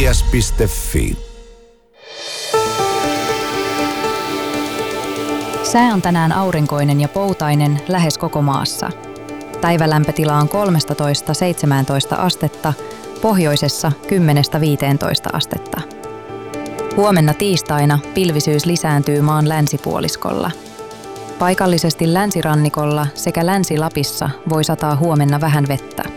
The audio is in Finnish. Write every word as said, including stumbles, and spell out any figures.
S piste fi. Sää on tänään aurinkoinen ja poutainen lähes koko maassa. Päivälämpötila on kolmetoista seitsemäntoista astetta, pohjoisessa kymmenestä viiteentoista astetta. Huomenna tiistaina pilvisyys lisääntyy maan länsipuoliskolla. Paikallisesti länsirannikolla sekä Länsi-Lapissa voi sataa huomenna vähän vettä.